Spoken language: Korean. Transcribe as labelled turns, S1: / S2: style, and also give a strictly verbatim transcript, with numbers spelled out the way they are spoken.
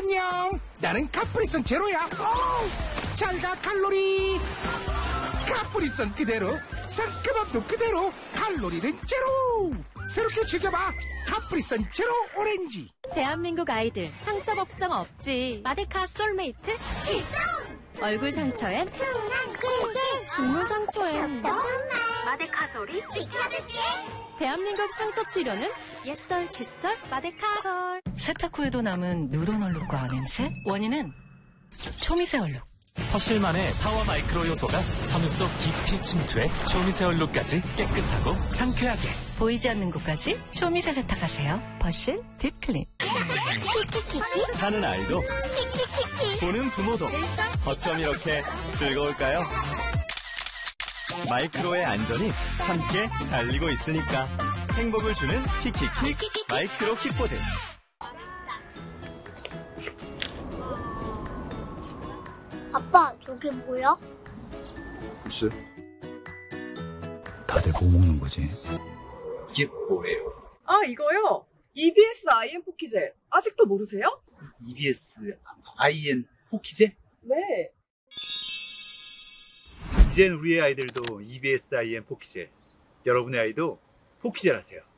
S1: 안녕, 나는 카프리선 제로야. 잘가 칼로리. 카프리선 그대로, 상큼함도 그대로, 칼로리는 제로. 새롭게 즐겨봐, 카프리선 제로 오렌지.
S2: 대한민국 아이들 상처 걱정 없지. 마데카 솔메이트 출동. 얼굴 상처엔 순한 꿀꿀, 죽물 상처엔 마데카 솔이 지켜줄게. 대한민국 상처 치료는 옛설 칫솔 마데카솔.
S3: 세탁 후에도 남은 누런 얼룩과 냄새? 원인은 초미세 얼룩.
S4: 퍼실만의 파워 마이크로 요소가 섬유 속 깊이 침투해 초미세 얼룩까지 깨끗하고 상쾌하게.
S3: 보이지 않는 곳까지 초미세 세탁하세요. 퍼실 딥클린.
S5: 하는 아이도 보는 부모도 어쩜 이렇게 즐거울까요? 마이크로의 안전이 함께 달리고 있으니까 행복을 주는 킥킥킥 마이크로 킥보드.
S6: 아빠, 저게 뭐야?
S7: 글쎄. 다들 보고 먹는 거지.
S8: 이게 뭐예요?
S9: 아, 이거요? 이비에스 아이엔 포키젤. 아직도 모르세요?
S8: 이비에스 아이엔 포키젤?
S9: 네.
S8: 이젠 우리의 아이들도 이비에스 아이엔 포키젤. 여러분의 아이도 포키젤 하세요.